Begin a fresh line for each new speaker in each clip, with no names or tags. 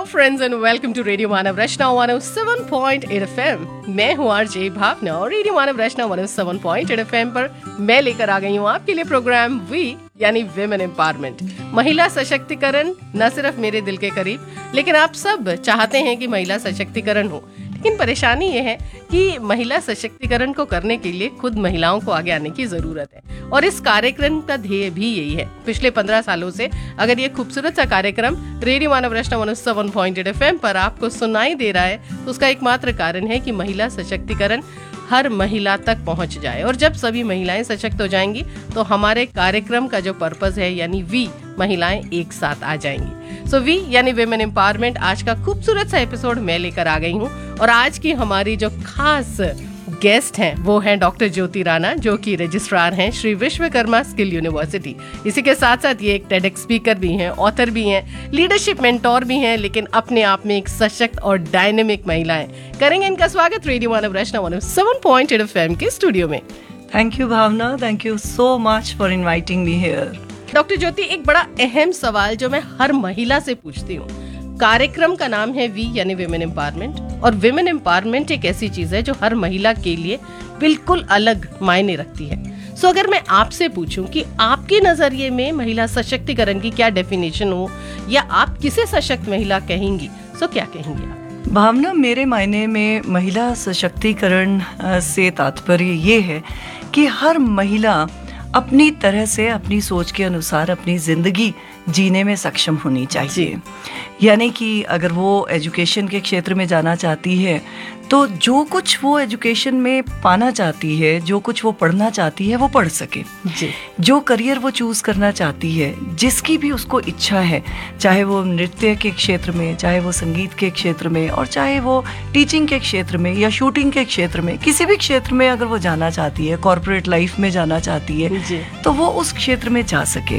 Friends and welcome to radio Manav Rachna 107.8 FM। मैं हूँ RJ भावना और रेडियो मानव रचना 107.8 FM पर मैं लेकर आ गई हूँ आपके लिए प्रोग्राम वी यानी विमेन एम्पावरमेंट, महिला सशक्तिकरण। न सिर्फ मेरे दिल के करीब, लेकिन आप सब चाहते हैं कि महिला सशक्तिकरण हो, लेकिन परेशानी ये है कि महिला सशक्तिकरण को करने के लिए खुद महिलाओं को आगे आने की जरूरत है। और इस कार्यक्रम का ध्येय भी यही है। पिछले 15 सालों से अगर ये खूबसूरत सा कार्यक्रम रेडियो मानव रचना 107.8 FM पर आपको सुनाई दे रहा है, तो उसका एकमात्र कारण है कि महिला सशक्तिकरण हर महिला तक पहुंच जाए। और जब सभी महिलाएं सशक्त हो जाएंगी तो हमारे कार्यक्रम का जो पर्पस है यानी वी, महिलाएं एक साथ आ जाएंगी। सो वी यानी विमेन एम्पावरमेंट, आज का खूबसूरत सा एपिसोड मैं लेकर आ गई हूँ। और आज की हमारी जो खास गेस्ट हैं वो हैं डॉक्टर ज्योति राणा, जो कि रजिस्ट्रार हैं श्री विश्वकर्मा स्किल यूनिवर्सिटी। इसी के साथ साथ ये एक टेडेक्स स्पीकर भी हैं, ऑथर भी हैं, लीडरशिप मेंटोर भी हैं, लेकिन अपने आप में एक सशक्त और डायनेमिक महिला हैं। करेंगे इनका स्वागत रेडियो मानव रचना 107.8 FM के स्टूडियो में।
Thank you Bhavna, thank you so much for inviting me here.
Doctor ज्योति, एक बड़ा अहम सवाल जो मैं हर महिला से पूछती हूँ, कार्यक्रम का नाम है वी यानी विमेन एम्पावरमेंट, और विमेन एम्पावरमेंट एक ऐसी चीज है जो हर महिला के लिए बिल्कुल अलग मायने रखती है। सो अगर मैं आपसे पूछूं कि आपके नजरिए में महिला सशक्तिकरण की क्या डेफिनेशन हो, या आप किसे सशक्त महिला कहेंगी, सो क्या कहेंगी आप?
भावना, मेरे मायने में महिला सशक्तिकरण से तात्पर्य ये है कि हर महिला अपनी तरह से, अपनी सोच के अनुसार अपनी जिंदगी जीने में सक्षम होनी चाहिए। यानी कि अगर वो एजुकेशन के क्षेत्र में जाना चाहती है तो जो कुछ वो एजुकेशन में पाना चाहती है, जो कुछ वो पढ़ना चाहती है, वो पढ़ सके जी। जो करियर वो चूज करना चाहती है, जिसकी भी उसको इच्छा है, चाहे वो नृत्य के क्षेत्र में, चाहे वो संगीत के क्षेत्र में, और चाहे वो टीचिंग के क्षेत्र में या शूटिंग के क्षेत्र में, किसी भी क्षेत्र में अगर वो जाना चाहती है, कॉर्पोरेट लाइफ में जाना चाहती है जी, तो वो उस क्षेत्र में जा सके।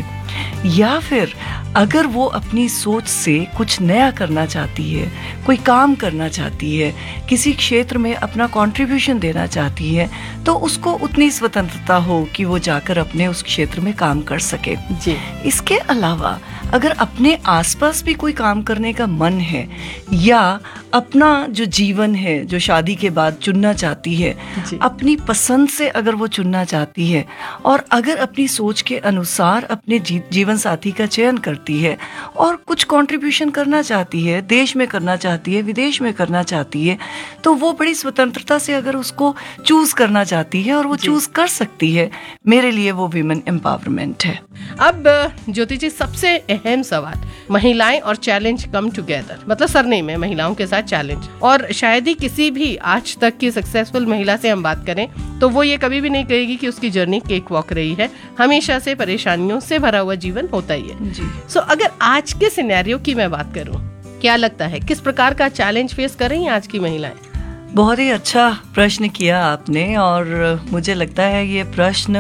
या फिर अगर वो अपनी सोच से कुछ नया करना चाहती है, कोई काम करना चाहती है, किसी क्षेत्र में अपना कंट्रीब्यूशन देना चाहती है, तो उसको उतनी स्वतंत्रता हो कि वो जाकर अपने उस क्षेत्र में काम कर सके जी। इसके अलावा अगर अपने आसपास भी कोई काम करने का मन है, या अपना जो जीवन है जो शादी के बाद चुनना चाहती है, अपनी पसंद से अगर वो चुनना चाहती है, और अगर अपनी सोच के अनुसार अपने जीवन साथी का चयन करती है और कुछ कंट्रीब्यूशन करना चाहती है, देश में करना चाहती है, विदेश में करना चाहती है, तो वो बड़ी स्वतंत्रता से अगर उसको चूज करना चाहती है और वो चूज कर सकती है, मेरे लिए वो विमेन एम्पावरमेंट है।
अब ज्योति जी, सबसे अहम सवाल, महिलाएं और चैलेंज कम टुगेदर, मतलब सरनेम है महिलाओं के साथ चैलेंज। और शायद ही किसी भी आज तक की सक्सेसफुल महिला से हम बात करें तो वो ये कभी भी नहीं कहेगी कि उसकी जर्नी केक वॉक रही है। हमेशा से परेशानियों से भरा हुआ जीवन होता ही है जी। सो अगर आज के सिनेरियो की मैं बात करूं, क्या लगता है किस प्रकार का चैलेंज फेस कर रही हैं आज की महिलाएं?
बहुत ही अच्छा प्रश्न किया आपने, और मुझे लगता है ये प्रश्न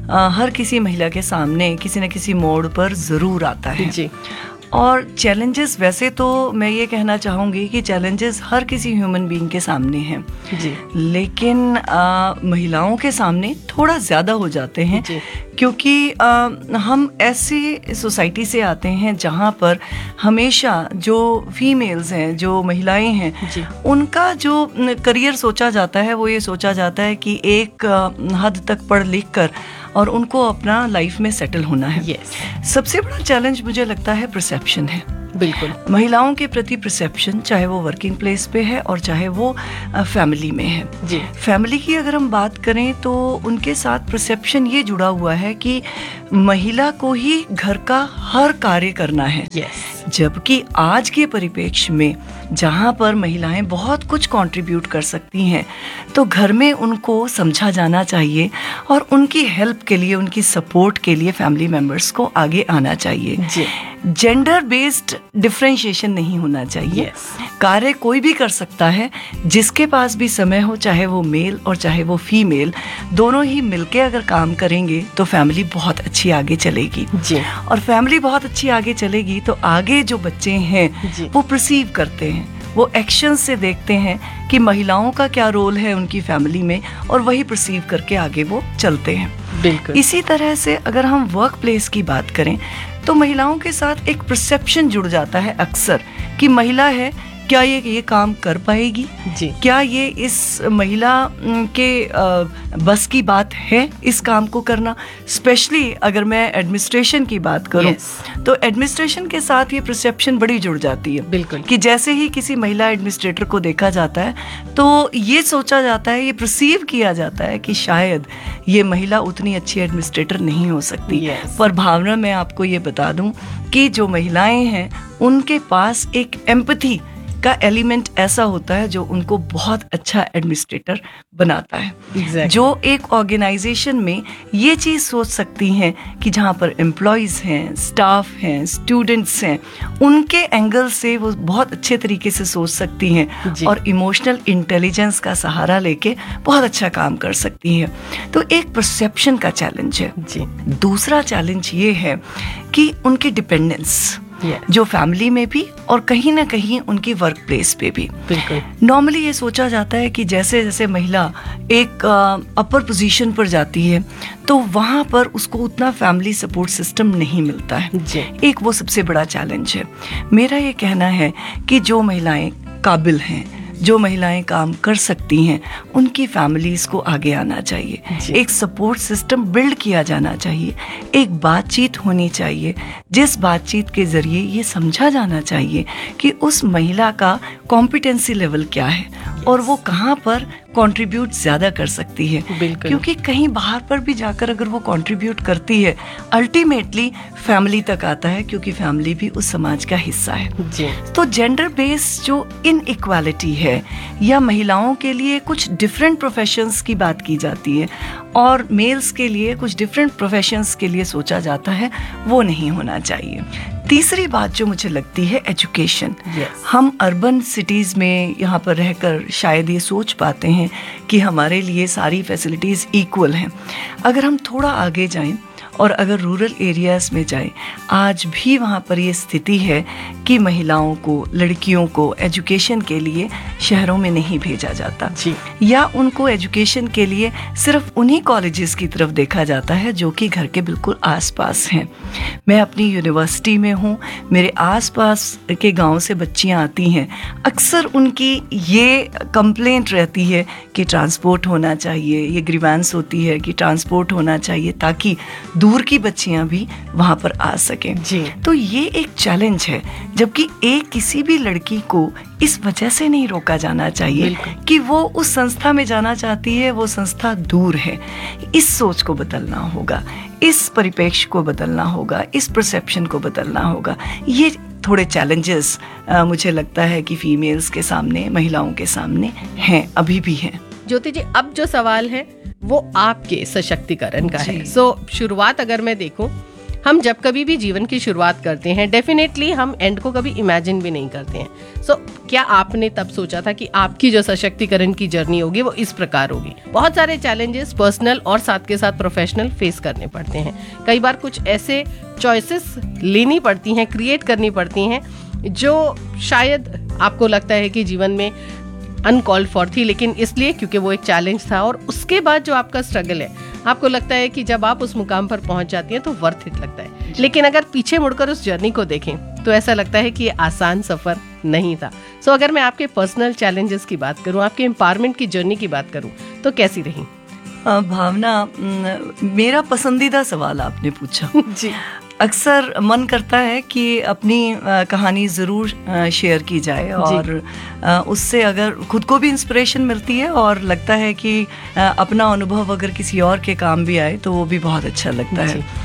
हर किसी महिला के सामने किसी न किसी मोड़ पर जरूर आता है जी। और चैलेंजेस, वैसे तो मैं ये कहना चाहूँगी कि चैलेंजेस हर किसी ह्यूमन बीइंग के सामने हैं जी, लेकिन महिलाओं के सामने थोड़ा ज़्यादा हो जाते हैं जी। क्योंकि हम ऐसी सोसाइटी से आते हैं जहाँ पर हमेशा जो फीमेल्स हैं, जो महिलाएं हैं जी, उनका जो करियर सोचा जाता है वो ये सोचा जाता है कि एक हद तक पढ़ लिख कर और उनको अपना लाइफ में सेटल होना है। सबसे बड़ा चैलेंज मुझे लगता है परसेप्शन है। बिल्कुल, महिलाओं के प्रति परसेप्शन, चाहे वो वर्किंग प्लेस पे है और चाहे वो फैमिली में है जी। फैमिली की अगर हम बात करें तो उनके साथ परसेप्शन ये जुड़ा हुआ है कि महिला को ही घर का हर कार्य करना है। जबकि आज के परिप्रेक्ष्य में जहाँ पर महिलाएं बहुत कुछ कंट्रीब्यूट कर सकती हैं, तो घर में उनको समझा जाना चाहिए और उनकी हेल्प के लिए, उनकी सपोर्ट के लिए फैमिली मेंबर्स को आगे आना चाहिए। जेंडर बेस्ड डिफरेंशिएशन नहीं होना चाहिए। कार्य कोई भी कर सकता है, जिसके पास भी समय हो, चाहे वो मेल और चाहे वो फीमेल, दोनों ही मिलके अगर काम करेंगे तो फैमिली बहुत अच्छी आगे चलेगी जी। और फैमिली बहुत अच्छी आगे चलेगी तो आगे जो बच्चे हैं वो परसीव करते हैं, वो एक्शन से देखते हैं कि महिलाओं का क्या रोल है उनकी फैमिली में, और वही परसीव करके आगे वो चलते हैं। बिल्कुल। इसी तरह से अगर हम वर्क प्लेस की बात करें तो महिलाओं के साथ एक परसेप्शन जुड़ जाता है अक्सर कि महिला है, क्या ये काम कर पाएगी
जी।
क्या ये इस महिला के बस की बात है इस काम को करना। स्पेशली अगर मैं एडमिनिस्ट्रेशन की बात करूं तो एडमिनिस्ट्रेशन के साथ ये परसेप्शन बड़ी जुड़ जाती है।
बिल्कुल।
कि जैसे ही किसी महिला एडमिनिस्ट्रेटर को देखा जाता है तो ये सोचा जाता है, ये परसीव किया जाता है कि शायद ये महिला उतनी अच्छी एडमिनिस्ट्रेटर नहीं हो सकती। पर भावना, मैं आपको ये बता दूं कि जो महिलाएं हैं उनके पास एक एम्पैथी का एलिमेंट ऐसा होता है जो उनको बहुत अच्छा एडमिनिस्ट्रेटर बनाता है। जो एक ऑर्गेनाइजेशन में ये चीज़ सोच सकती हैं कि जहाँ पर एम्प्लॉयज़ हैं, स्टाफ हैं, स्टूडेंट्स हैं, उनके एंगल से वो बहुत अच्छे तरीके से सोच सकती हैं और इमोशनल इंटेलिजेंस का सहारा लेके बहुत अच्छा काम कर सकती हैं। तो एक परसेप्शन का चैलेंज है जी। दूसरा चैलेंज ये है कि उनकी डिपेंडेंस जो फैमिली में भी और कहीं ना कहीं उनकी वर्क प्लेस पे भी। नॉर्मली ये सोचा जाता है कि जैसे जैसे महिला एक अपर पोजीशन पर जाती है तो वहाँ पर उसको उतना फैमिली सपोर्ट सिस्टम नहीं मिलता है। एक वो सबसे बड़ा चैलेंज है। मेरा ये कहना है कि जो महिलाएं काबिल हैं, जो महिलाएं काम कर सकती हैं, उनकी फैमिलीज को आगे आना चाहिए। एक सपोर्ट सिस्टम बिल्ड किया जाना चाहिए, एक बातचीत होनी चाहिए जिस बातचीत के जरिए ये समझा जाना चाहिए कि उस महिला का कॉम्पिटेंसी लेवल क्या है और वो कहाँ पर कंट्रीब्यूट ज़्यादा कर सकती है। क्योंकि कहीं बाहर पर भी जाकर अगर वो कंट्रीब्यूट करती है, अल्टीमेटली फैमिली तक आता है, क्योंकि फैमिली भी उस समाज का हिस्सा है। तो जेंडर बेस्ड जो इनइक्वालिटी है या महिलाओं के लिए कुछ डिफरेंट प्रोफेशंस की बात की जाती है और मेल्स के लिए कुछ डिफरेंट प्रोफेशंस के लिए सोचा जाता है, वो नहीं होना चाहिए। तीसरी बात जो मुझे लगती है एजुकेशन। हम अर्बन सिटीज़ में यहाँ पर रहकर शायद ये सोच पाते हैं कि हमारे लिए सारी फैसिलिटीज़ इक्वल हैं। अगर हम थोड़ा आगे जाएं और अगर रूरल एरियाज़ में जाएं, आज भी वहाँ पर ये स्थिति है कि महिलाओं को, लड़कियों को एजुकेशन के लिए शहरों में नहीं भेजा जाता या उनको एजुकेशन के लिए सिर्फ उन्हीं कॉलेजेस की तरफ देखा जाता है जो कि घर के बिल्कुल आसपास हैं। मैं अपनी यूनिवर्सिटी में हूँ, मेरे आसपास के गांव से बच्चियाँ आती हैं, अक्सर उनकी ये कंप्लेंट रहती है कि ट्रांसपोर्ट होना चाहिए, ये ग्रीवेंस होती है कि ट्रांसपोर्ट होना चाहिए ताकि दूर की बच्चियां भी वहां पर आ सकें जी। तो ये एक चैलेंज है, जबकि किसी भी लड़की को इस वजह से नहीं रोका जाना चाहिए कि वो उस संस्था में जाना चाहती है, वो संस्था दूर है। इस सोच को बदलना होगा, इस परिप्रेक्ष्य को बदलना होगा, इस परसेप्शन को बदलना होगा। ये थोड़े चैलेंजेस मुझे लगता है कि फीमेल्स के सामने, महिलाओं के सामने हैं, अभी भी हैं।
ज्योति जी, अब जो सवाल है वो आपके सशक्तिकरण का है। शुरुआत अगर मैं देखूं, हम जब कभी भी जीवन की शुरुआत करते हैं, डेफिनेटली हम एंड को कभी इमेजिन भी नहीं करते हैं। क्या आपने तब सोचा था कि आपकी जो सशक्तिकरण की जर्नी होगी वो इस प्रकार होगी? बहुत सारे चैलेंजेस पर्सनल और साथ के साथ प्रोफेशनल फेस करने पड़ते हैं। कई बार कुछ ऐसे चॉइसेस लेनी पड़ती हैं, क्रिएट करनी पड़ती हैं जो शायद आपको लगता है कि जीवन में अनकॉल्ड फॉर थी, लेकिन इसलिए क्योंकि वो एक चैलेंज था। और उसके बाद जो आपका स्ट्रगल है, आपको लगता है कि जब आप उस मुकाम पर पहुंच जाती हैं तो वर्थ इट लगता है। लेकिन अगर पीछे मुड़कर उस जर्नी को देखें तो ऐसा लगता है कि ये आसान सफर नहीं था। अगर मैं आपके पर्सनल चैलेंजेस की बात करूं, आपके एम्पावरमेंट की जर्नी की बात करूं, तो कैसी रही?
भावना, मेरा पसंदीदा सवाल आपने पूछा
जी।
अक्सर मन करता है कि अपनी कहानी ज़रूर शेयर की जाए और उससे अगर खुद को भी इंस्पिरेशन मिलती है और लगता है कि अपना अनुभव अगर किसी और के काम भी आए तो वो भी बहुत अच्छा लगता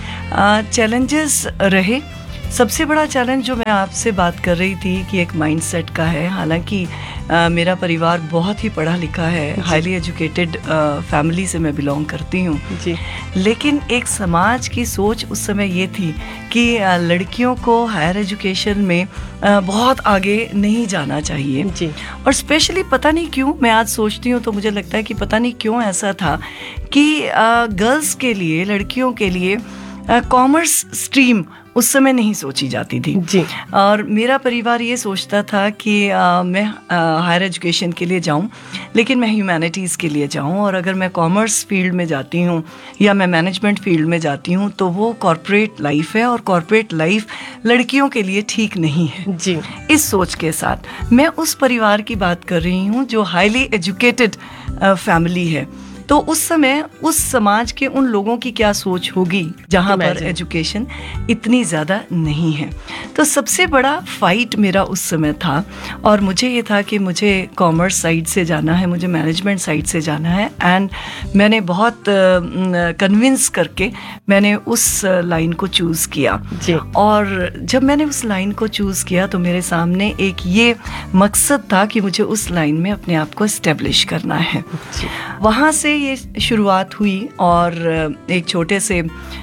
है। चैलेंजेस रहे, सबसे बड़ा चैलेंज जो मैं आपसे बात कर रही थी कि एक माइंडसेट का है। हालांकि मेरा परिवार बहुत ही पढ़ा लिखा है, हाईली एजुकेटेड फैमिली से मैं बिलोंग करती हूँ, लेकिन एक समाज की सोच उस समय ये थी कि लड़कियों को हायर एजुकेशन में बहुत आगे नहीं जाना चाहिए जी। और स्पेशली पता नहीं क्यों, मैं आज सोचती हूँ तो मुझे लगता है कि पता नहीं क्यों ऐसा था कि गर्ल्स के लिए, लड़कियों के लिए कॉमर्स स्ट्रीम उस समय नहीं सोची जाती थी
जी।
और मेरा परिवार ये सोचता था कि मैं हायर एजुकेशन के लिए जाऊं, लेकिन मैं ह्यूमैनिटीज़ के लिए जाऊं, और अगर मैं कॉमर्स फील्ड में जाती हूं या मैं मैनेजमेंट फील्ड में जाती हूं तो वो कॉरपोरेट लाइफ है और कॉरपोरेट लाइफ लड़कियों के लिए ठीक नहीं है
जी।
इस सोच के साथ मैं उस परिवार की बात कर रही हूं जो हाईली एजुकेटेड फैमिली है। तो उस समय उस समाज के उन लोगों की क्या सोच होगी जहाँ पर एजुकेशन इतनी ज़्यादा नहीं है। तो सबसे बड़ा फाइट मेरा उस समय था, और मुझे ये था कि मुझे कॉमर्स साइड से जाना है, मुझे मैनेजमेंट साइड से जाना है। एंड मैंने बहुत कन्विंस करके मैंने उस लाइन को चूज़ किया
जी।
और जब मैंने उस लाइन को चूज़ किया तो मेरे सामने एक ये मकसद था कि मुझे उस लाइन में अपने आप को एस्टेब्लिश करना है। वहाँ से ये शुरुआत हुई और एक छोटे से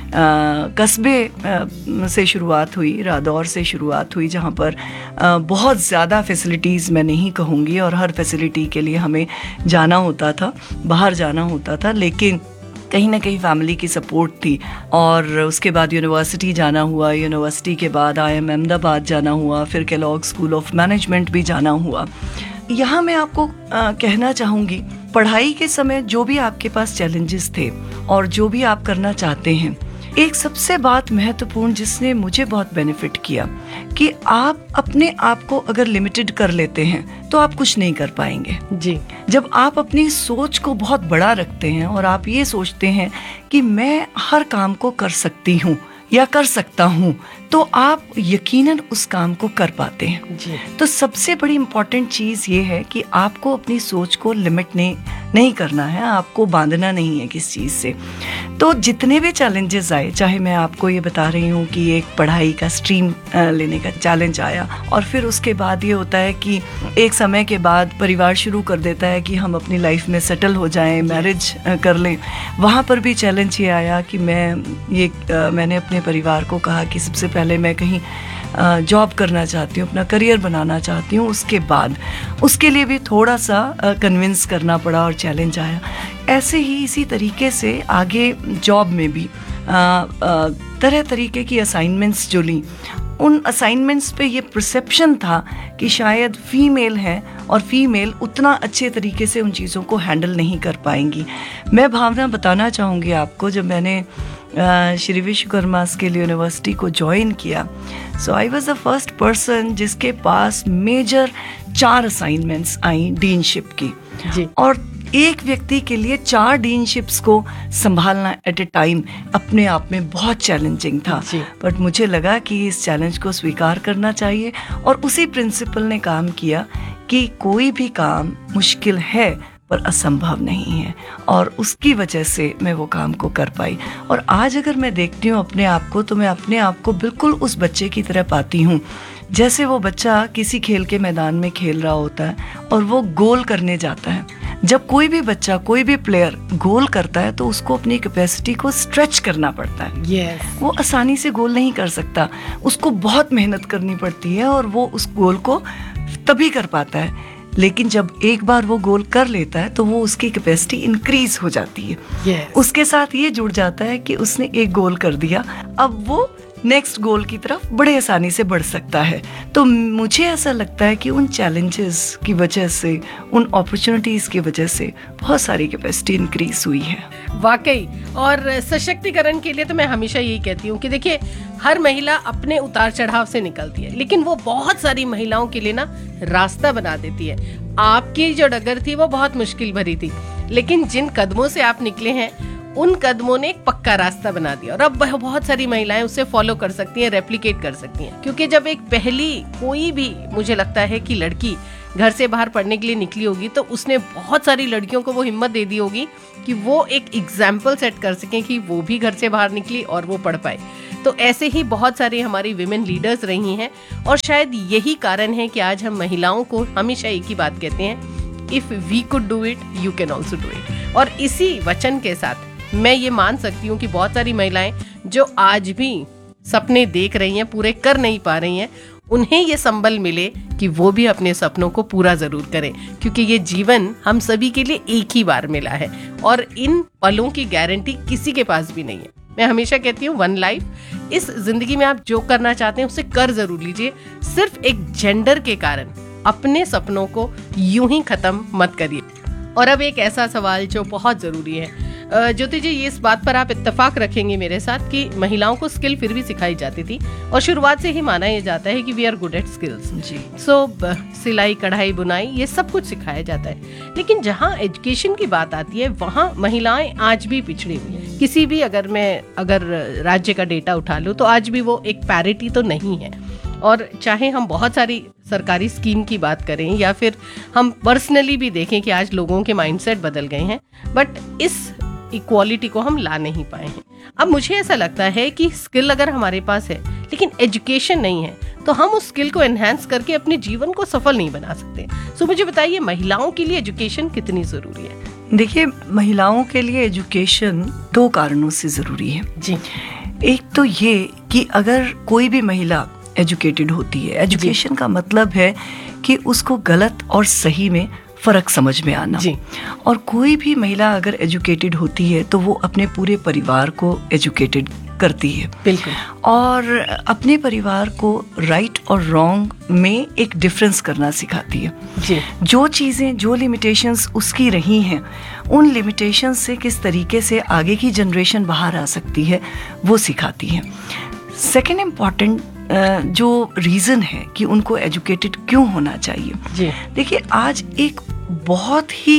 कस्बे से शुरुआत हुई, रादौर से शुरुआत हुई, जहाँ पर बहुत ज़्यादा फैसिलिटीज़ मैं नहीं कहूँगी, और हर फैसिलिटी के लिए हमें जाना होता था, बाहर जाना होता था, लेकिन कहीं ना कहीं फैमिली की सपोर्ट थी। और उसके बाद यूनिवर्सिटी जाना हुआ, यूनिवर्सिटी के बाद IIM अहमदाबाद जाना हुआ, फिर केलॉग स्कूल ऑफ मैनेजमेंट भी जाना हुआ। यहाँ मैं आपको कहना चाहूँगी, पढ़ाई के समय जो भी आपके पास चैलेंजेस थे और जो भी आप करना चाहते हैं, एक सबसे बात महत्वपूर्ण जिसने मुझे बहुत बेनिफिट किया कि आप अपने आप को अगर लिमिटेड कर लेते हैं तो आप कुछ नहीं कर पाएंगे
जी।
जब आप अपनी सोच को बहुत बड़ा रखते हैं और आप ये सोचते हैं कि मैं हर काम को कर सकती हूँ या कर सकता हूँ, तो आप यकीनन उस काम को कर पाते हैं
जी।
तो सबसे बड़ी इम्पॉर्टेंट चीज़ ये है कि आपको अपनी सोच को लिमिट नहीं करना है, आपको बांधना नहीं है किस चीज़ से। तो जितने भी चैलेंजेस आए, चाहे मैं आपको ये बता रही हूँ कि एक पढ़ाई का स्ट्रीम लेने का चैलेंज आया, और फिर उसके बाद ये होता है कि एक समय के बाद परिवार शुरू कर देता है कि हम अपनी लाइफ में सेटल हो जाएं, मैरिज कर लें। वहाँ पर भी चैलेंज ये आया कि मैंने अपने परिवार को कहा कि सबसे पहले मैं कहीं जॉब करना चाहती हूँ, अपना करियर बनाना चाहती हूँ। उसके बाद उसके लिए भी थोड़ा सा कन्विंस करना पड़ा और चैलेंज आया। ऐसे ही इसी तरीके से आगे जॉब में भी तरह तरीके की असाइनमेंट्स जो ली, उन असाइनमेंट्स पे ये परसेप्शन था कि शायद फीमेल है और फीमेल उतना अच्छे तरीके से उन चीज़ों को हैंडल नहीं कर पाएंगी। मैं भावना बताना चाहूँगी आपको, जब मैंने श्री विश्वकर्मा स्किल यूनिवर्सिटी को ज्वाइन किया, सो I was the first person जिसके पास मेजर 4 असाइनमेंट्स आई डीनशिप की
जी।
और एक व्यक्ति के लिए 4 डीनशिप्स को संभालना एट ए टाइम अपने आप में बहुत चैलेंजिंग था। बट मुझे लगा कि इस चैलेंज को स्वीकार करना चाहिए, और उसी प्रिंसिपल ने काम किया कि कोई भी काम मुश्किल है पर असंभव नहीं है, और उसकी वजह से मैं वो काम को कर पाई। और आज अगर मैं देखती हूँ अपने आप को, तो मैं अपने आप को बिल्कुल उस बच्चे की तरह पाती हूँ जैसे वो बच्चा किसी खेल के मैदान में खेल रहा होता है और वो गोल करने जाता है। जब कोई भी बच्चा, कोई भी प्लेयर गोल करता है तो उसको अपनी कैपेसिटी को स्ट्रेच करना पड़ता है।
yes.
वो आसानी से गोल नहीं कर सकता, उसको बहुत मेहनत करनी पड़ती है और वो उस गोल को तभी कर पाता है। लेकिन जब एक बार वो गोल कर लेता है तो वो उसकी कैपेसिटी इंक्रीज हो जाती है।
yes.
उसके साथ ये जुड़ जाता है कि उसने एक गोल कर दिया, अब वो नेक्स्ट गोल की तरफ बड़े आसानी से बढ़ सकता है। तो मुझे ऐसा लगता है कि उन चैलेंजेस की वजह से, उन अपॉर्चुनिटीज़ की वजह से बहुत सारी कैपेसिटी इंक्रीज हुई है।
वाकई। और सशक्तिकरण के लिए तो मैं हमेशा यही कहती हूँ कि देखिए, हर महिला अपने उतार चढ़ाव से निकलती है, लेकिन वो बहुत सारी महिलाओं के लिए ना रास्ता बना देती है। आपकी जो डगर थी वो बहुत मुश्किल भरी थी, लेकिन जिन कदमों से आप निकले हैं उन कदमों ने एक पक्का रास्ता बना दिया, और अब बहुत सारी महिलाएं उसे फॉलो कर सकती हैं, रेप्लिकेट कर सकती हैं। क्योंकि जब एक पहली कोई भी, मुझे लगता है कि लड़की घर से बाहर पढ़ने के लिए निकली होगी, तो उसने बहुत सारी लड़कियों को वो हिम्मत दे दी होगी कि वो एक एग्जाम्पल सेट कर सकें कि वो भी घर से बाहर निकली और वो पढ़ पाए। तो ऐसे ही बहुत सारी हमारी विमेन लीडर्स रही हैं, और शायद यही कारण है कि आज हम महिलाओं को हमेशा एक ही बात कहते हैं, if we could do it you can also do it. और इसी वचन के साथ मैं ये मान सकती हूँ कि बहुत सारी महिलाएं जो आज भी सपने देख रही हैं, पूरे कर नहीं पा रही हैं, उन्हें ये संबल मिले कि वो भी अपने सपनों को पूरा जरूर करें, क्योंकि ये जीवन हम सभी के लिए एक ही बार मिला है और इन पलों की गारंटी किसी के पास भी नहीं है। मैं हमेशा कहती हूँ वन लाइफ, इस जिंदगी में आप जो करना चाहते हैं उसे कर जरूर लीजिए, सिर्फ एक जेंडर के कारण अपने सपनों को यूं ही खत्म मत करिए। और अब एक ऐसा सवाल जो बहुत जरूरी है, ज्योति जी, ये इस बात पर आप इत्तेफाक रखेंगे मेरे साथ कि महिलाओं को स्किल फिर भी सिखाई जाती थी और शुरुआत से ही माना यह जाता है कि we are good at skills जी। सिलाई, कढ़ाई, बुनाई, ये सब कुछ सिखाया जाता है, लेकिन जहाँ एजुकेशन की बात आती है वहाँ महिलाएं आज भी पिछड़ी हुई हैं। किसी भी अगर राज्य का डेटा उठा लूँ तो आज भी वो एक पैरिटी तो नहीं है। और चाहे हम बहुत सारी सरकारी स्कीम की बात करें या फिर हम पर्सनली भी देखें कि आज लोगों के माइंडसेट बदल गए हैं, बट इस इक्वालिटी को हम ला नहीं पाए हैं। अब मुझे ऐसा लगता है कि स्किल अगर हमारे पास है लेकिन एजुकेशन नहीं है तो हम उस स्किल को एनहांस करके अपने जीवन को सफल नहीं बना सकते। सो मुझे बताइए, महिलाओं के लिए एजुकेशन कितनी जरूरी है?
देखिए, महिलाओं के लिए एजुकेशन 2 कारणों से जरूरी है
जी।
एक तो ये कि अगर कोई भी महिला एजुकेटेड होती है, एजुकेशन का मतलब है कि उसको गलत और सही में फर्क समझ में आना जी। और कोई भी महिला अगर एजुकेटेड होती है तो वो अपने पूरे परिवार को एजुकेटेड करती है।
बिल्कुल।
और अपने परिवार को राइट और रॉन्ग में एक डिफरेंस करना सिखाती है
जी।
जो चीज़ें, जो लिमिटेशंस उसकी रही हैं, उन लिमिटेशंस से किस तरीके से आगे की जनरेशन बाहर आ सकती है वो सिखाती है। सेकेंड इम्पॉर्टेंट जो रीज़न है कि उनको एजुकेटेड क्यों होना चाहिए
जी।
देखिए, आज एक बहुत ही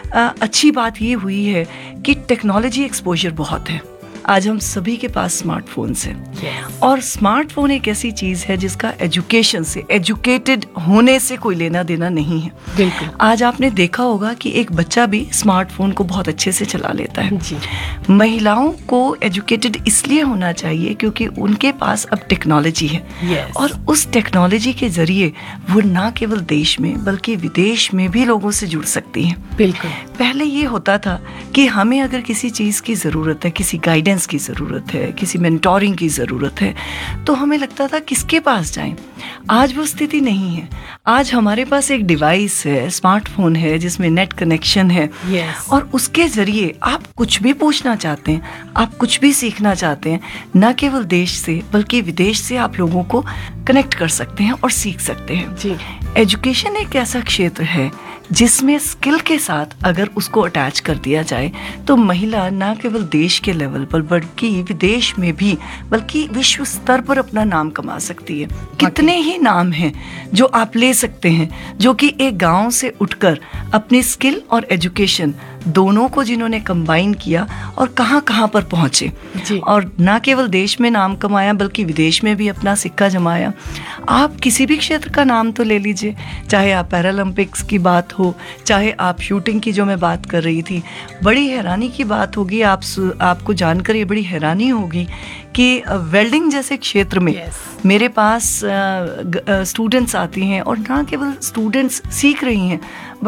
अच्छी बात ये हुई है कि टेक्नोलॉजी एक्सपोजर बहुत है। आज हम सभी के पास स्मार्टफोन्स हैं और स्मार्टफोन एक ऐसी चीज़ है जिसका एजुकेशन से, एजुकेटेड होने से कोई लेना देना नहीं है।
बिल्कुल।
आज आपने देखा होगा कि एक बच्चा भी स्मार्टफोन को बहुत अच्छे से चला लेता है
जी।
महिलाओं को एजुकेटेड इसलिए होना चाहिए क्योंकि उनके पास अब टेक्नोलॉजी है और उस टेक्नोलॉजी के जरिए वो ना केवल देश में बल्कि विदेश में भी लोगों से जुड़ सकती हैं।
बिल्कुल।
पहले ये होता था कि हमें अगर किसी चीज़ की ज़रूरत है, किसी गाइडेंस की ज़रूरत है, किसी मेंटोरिंग की ज़रूरत है, तो हमें लगता था किसके पास जाएं। आज वो स्थिति नहीं है। आज हमारे पास एक डिवाइस है, स्मार्टफोन है जिसमें नेट कनेक्शन है और उसके ज़रिए आप कुछ भी पूछना चाहते हैं, आप कुछ भी सीखना चाहते हैं, न केवल देश से बल्कि विदेश से आप लोगों को कनेक्ट कर सकते हैं और सीख सकते हैं
जी।
एजुकेशन एक ऐसा क्षेत्र है जिसमें स्किल के साथ अगर उसको अटैच कर दिया जाए तो महिला न केवल देश के लेवल पर बल्कि विदेश में भी, बल्कि विश्व स्तर पर अपना नाम कमा सकती है। कितने ही नाम हैं जो आप ले सकते हैं जो कि एक गांव से उठकर अपनी स्किल और एजुकेशन दोनों को जिन्होंने कंबाइन किया और कहां कहां पर पहुंचे और न केवल देश में नाम कमाया बल्कि विदेश में भी अपना सिक्का जमाया। आप किसी भी क्षेत्र का नाम तो ले लीजिए, चाहे आप पैरालंपिक्स की बात हो, चाहे आप शूटिंग की जो मैं बात कर रही थी। बड़ी हैरानी की बात होगी, आपको जानकर ये बड़ी हैरानी होगी कि वेल्डिंग जैसे क्षेत्र में मेरे पास स्टूडेंट्स आती हैं और ना केवल स्टूडेंट्स सीख रही हैं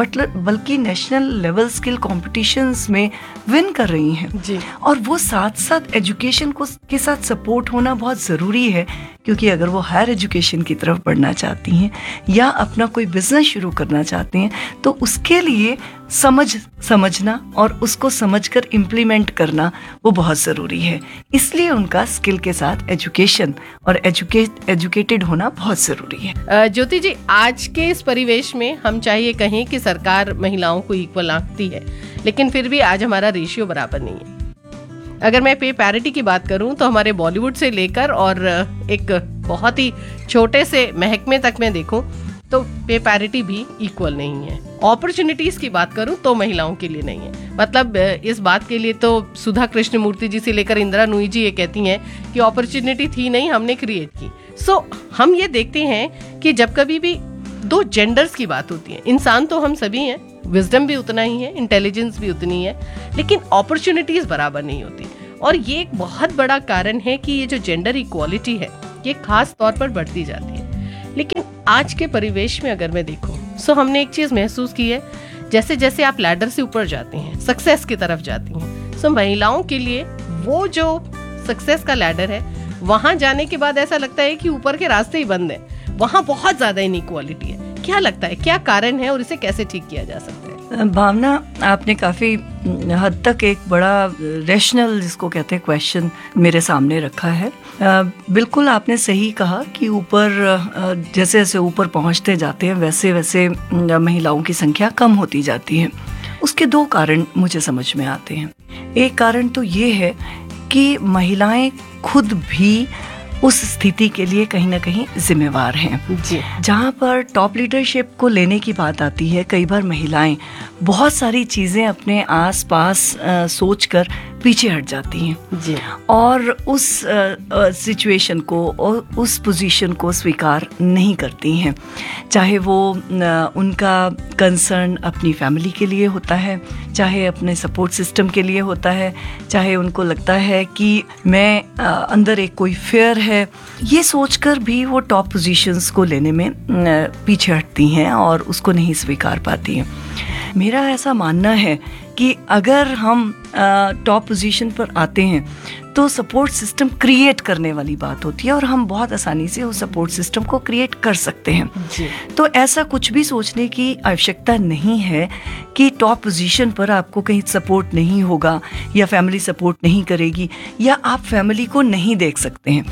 बल्कि नेशनल लेवल स्किल कॉम्पिटिशन्स में विन कर रही हैं
जी।
और वो साथ साथ एजुकेशन के साथ सपोर्ट होना बहुत ज़रूरी है क्योंकि अगर वो हायर एजुकेशन की तरफ बढ़ना चाहती हैं या अपना कोई बिजनेस शुरू करना चाहती हैं तो उसके लिए समझना और उसको समझकर इम्प्लीमेंट करना वो बहुत ज़रूरी है। इसलिए उनका स्किल के साथ एजुकेशन और एजुकेटेड होना बहुत ज़रूरी है।
ज्योति जी, आज के इस परिवेश में हम चाहिए कहें कि सरकार महिलाओं को इक्वल आंकती है, लेकिन फिर भी आज हमारा रेशियो बराबर नहीं है। अगर मैं पे पैरिटी की बात करूं तो हमारे बॉलीवुड से लेकर और एक बहुत ही छोटे से महकमे तक मैं देखूं तो पे पैरिटी भी इक्वल नहीं है। अपॉर्चुनिटीज की बात करूं तो महिलाओं के लिए नहीं है। मतलब इस बात के लिए तो सुधा कृष्णमूर्ति जी से लेकर इंदिरा नूई जी ये कहती हैं कि अपॉर्चुनिटी थी नहीं, हमने क्रिएट की। सो हम ये देखते हैं कि जब कभी भी 2 जेंडर्स की बात होती है, इंसान तो हम सभी हैं, विजडम भी उतना ही है, इंटेलिजेंस भी उतनी है, लेकिन अपॉर्चुनिटीज बराबर नहीं होती। और ये एक बहुत बड़ा कारण है कि ये जो जेंडर इक्वालिटी है ये खास तौर पर बढ़ती जाती है। लेकिन आज के परिवेश में अगर मैं देखूं सो हमने एक चीज महसूस की है, जैसे जैसे आप लैडर से ऊपर जाती हैं, सक्सेस की तरफ जाती हैं, सो महिलाओं के लिए वो जो सक्सेस का लैडर है वहां जाने के बाद ऐसा लगता है कि ऊपर के रास्ते ही बंद हैं, वहां बहुत ज्यादा इनइक्वालिटी है। क्या लगता है, क्या कारण है और इसे कैसे ठीक किया जा सकता है?
भावना, आपने काफ़ी हद तक एक बड़ा रैशनल, जिसको कहते हैं, क्वेश्चन मेरे सामने रखा है। बिल्कुल आपने सही कहा कि ऊपर जैसे जैसे ऊपर पहुंचते जाते हैं वैसे वैसे महिलाओं की संख्या कम होती जाती है। उसके दो कारण मुझे समझ में आते हैं। एक कारण तो ये है कि महिलाएं खुद भी उस स्थिति के लिए कहीं ना कहीं जिम्मेवार हैं जी। जहाँ पर टॉप लीडरशिप को लेने की बात आती है, कई बार महिलाएं बहुत सारी चीज़ें अपने आसपास सोचकर पीछे हट जाती हैं जी। और उस सिचुएशन को और उस पोजीशन को स्वीकार नहीं करती हैं, चाहे वो उनका कंसर्न अपनी फैमिली के लिए होता है, चाहे अपने सपोर्ट सिस्टम के लिए होता है, चाहे उनको लगता है कि मैं अंदर एक कोई फेयर है, ये सोचकर भी वो टॉप पोजीशंस को लेने में पीछे हटती हैं और उसको नहीं स्वीकार पाती हैं। मेरा ऐसा मानना है कि अगर हम टॉप पोजीशन पर आते हैं तो सपोर्ट सिस्टम क्रिएट करने वाली बात होती है और हम बहुत आसानी से उस सपोर्ट सिस्टम को क्रिएट कर सकते हैं जी। तो ऐसा कुछ भी सोचने की आवश्यकता नहीं है कि टॉप पोजीशन पर आपको कहीं सपोर्ट नहीं होगा या फैमिली सपोर्ट नहीं करेगी या आप फैमिली को नहीं देख सकते हैं।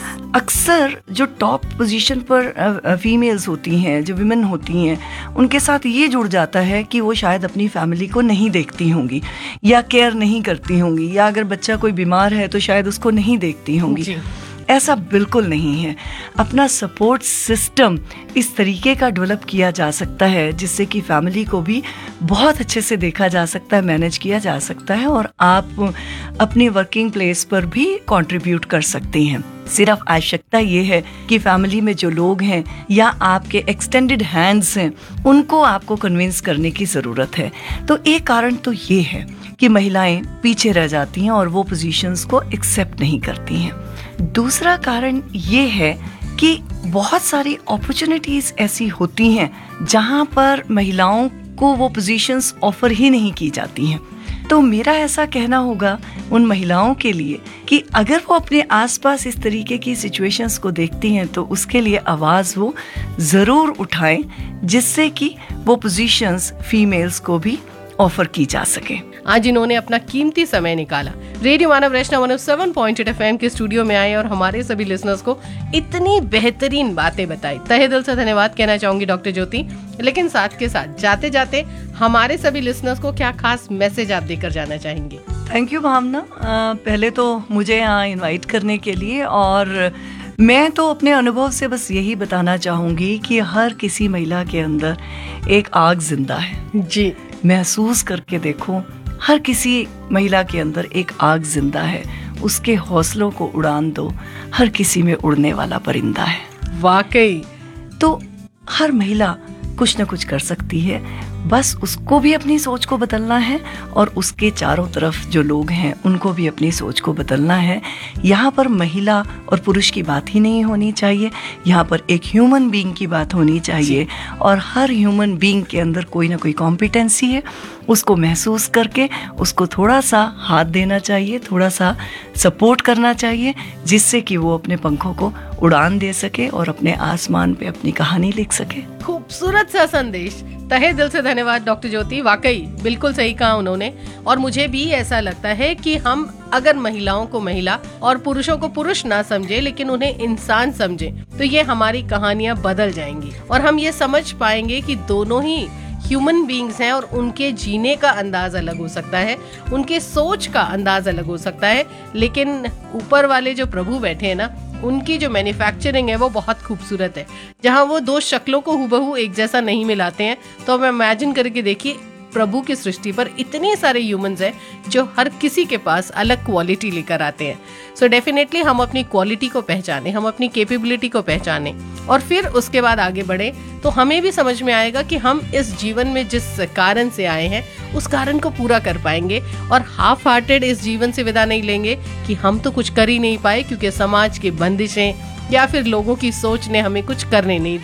अक्सर जो टॉप पोजीशन पर फीमेल्स होती हैं, जो विमेन होती हैं, उनके साथ ये जुड़ जाता है कि वो शायद अपनी फैमिली को नहीं देखती होंगी या केयर नहीं करती होंगी, या अगर बच्चा कोई बीमार है तो शायद उसको नहीं देखती होंगी। ऐसा बिल्कुल नहीं है। अपना सपोर्ट सिस्टम इस तरीके का डेवलप किया जा सकता है जिससे कि फैमिली को भी बहुत अच्छे से देखा जा सकता है, मैनेज किया जा सकता है और आप अपनी वर्किंग प्लेस पर भी कंट्रीब्यूट कर सकती हैं। सिर्फ आवश्यकता ये है कि फैमिली में जो लोग हैं या आपके एक्सटेंडेड हैंड्स हैं उनको आपको कन्विंस करने की ज़रूरत है। तो एक कारण तो ये है कि महिलाएं पीछे रह जाती हैं और वो पोजीशंस को एक्सेप्ट नहीं करती हैं। दूसरा कारण ये है कि बहुत सारी अपॉर्चुनिटीज़ ऐसी होती हैं जहां पर महिलाओं को वो पोजीशंस ऑफर ही नहीं की जाती हैं। तो मेरा ऐसा कहना होगा उन महिलाओं के लिए कि अगर वो अपने आसपास इस तरीके की सिचुएशंस को देखती हैं तो उसके लिए आवाज़ वो ज़रूर उठाएं जिससे कि वो पोजीशंस फीमेल्स को भी ऑफर की जा सके।
आज इन्होंने अपना कीमती समय निकाला, रेडियो मानव रचना 107.8 FM के स्टूडियो में आए और हमारे सभी लिसनर्स को इतनी बेहतरीन बातें बताई। तहे दिल से धन्यवाद कहना चाहूंगी डॉक्टर ज्योति। लेकिन साथ के साथ जाते जाते हमारे सभी लिसनर्स को क्या खास मैसेज आप देकर जाना चाहेंगे?
थैंक यू भावना, पहले तो मुझे यहाँ इन्वाइट करने के लिए, और मैं तो अपने अनुभव से बस यही बताना चाहूँगी कि हर किसी महिला के अंदर एक आग जिंदा है जी। महसूस करके देखो, हर किसी महिला के अंदर एक आग जिंदा है, उसके हौसलों को उड़ान दो, हर किसी में उड़ने वाला परिंदा है।
वाकई
तो हर महिला कुछ न कुछ कर सकती है, बस उसको भी अपनी सोच को बदलना है और उसके चारों तरफ जो लोग हैं उनको भी अपनी सोच को बदलना है। यहाँ पर महिला और पुरुष की बात ही नहीं होनी चाहिए, यहाँ पर एक ह्यूमन बीइंग की बात होनी चाहिए और हर ह्यूमन बीइंग के अंदर कोई ना कोई कॉम्पिटेंसी है, उसको महसूस करके उसको थोड़ा सा हाथ देना चाहिए, थोड़ा सा सपोर्ट करना चाहिए जिससे कि वो अपने पंखों को उड़ान दे सके और अपने आसमान पे अपनी कहानी लिख सके।
खूबसूरत सा संदेश। तहे दिल से धन्यवाद डॉक्टर ज्योति, वाकई बिल्कुल सही कहा उन्होंने। और मुझे भी ऐसा लगता है कि हम अगर महिलाओं को महिला और पुरुषों को पुरुष ना समझे लेकिन उन्हें इंसान समझे तो ये हमारी कहानियां बदल जाएंगी और हम ये समझ पाएंगे कि दोनों ही ह्यूमन बीइंग्स हैं और उनके जीने का अंदाज अलग हो सकता है, उनके सोच का अंदाज अलग हो सकता है, लेकिन ऊपर वाले जो प्रभु बैठे हैं ना, उनकी जो मैन्युफैक्चरिंग है वो बहुत खूबसूरत है। जहां वो दो शक्लों को हुबहू एक जैसा नहीं मिलाते हैं, तो अब इमेजिन करके देखिए प्रभु की सृष्टि पर इतने सारे ह्यूमंस हैं जो हर किसी के पास अलग क्वालिटी लेकर आते हैं। सो डेफिनेटली हम अपनी क्वालिटी को पहचाने, हम अपनी कैपेबिलिटी को पहचाने और फिर उसके बाद आगे बढ़े तो हमें भी समझ में आएगा कि हम इस जीवन में जिस कारण से आए हैं उस कारण को पूरा कर पाएंगे और हाफ हार्टेड इस जीवन से विदा नहीं लेंगे कि हम तो कुछ कर ही नहीं पाए क्योंकि समाज की बंदिशें या फिर लोगों की सोच ने हमें कुछ करने नहीं दिया,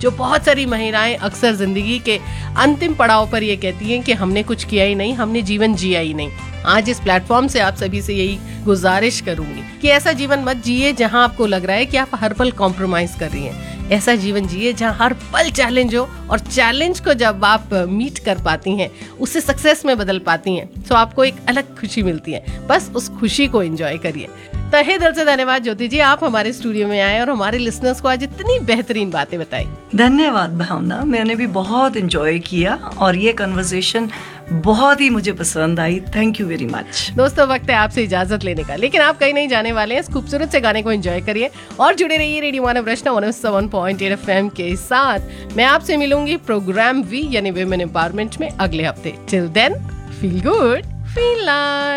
जो बहुत सारी महिलाएं अक्सर जिंदगी के अंतिम पड़ाव पर ये कहती हैं कि हमने कुछ किया ही नहीं, हमने जीवन जिया ही नहीं। आज इस प्लेटफॉर्म से आप सभी से यही गुजारिश करूंगी कि ऐसा जीवन मत जिए जहां आपको लग रहा है कि आप हर पल कॉम्प्रोमाइज कर रही हैं। ऐसा जीवन जिए जहां हर पल चैलेंज हो, और चैलेंज को जब आप मीट कर पाती हैं, उसे सक्सेस में बदल पाती हैं, तो आपको एक अलग खुशी मिलती है। बस उस खुशी को एंजॉय करिए। तहे दिल से धन्यवाद ज्योति जी, आप हमारे स्टूडियो में आए और हमारे लिसनर्स को आज इतनी बेहतरीन बातें बताई।
धन्यवाद भावना, मैंने भी बहुत एंजॉय किया और ये कन्वर्सेशन बहुत ही मुझे पसंद आई। Thank you very much.
दोस्तों, वक्त है आपसे इजाजत लेने का, लेकिन आप कहीं नहीं जाने वाले हैं। इस खूबसूरत से गाने को एंजॉय करिए और जुड़े रहिए रेडियो मानव रचना 107.8 FM के साथ। मैं आपसे मिलूंगी प्रोग्राम वी यानी विमेन एम्पावरमेंट में अगले हफ्ते। Till then, feel good, feel live.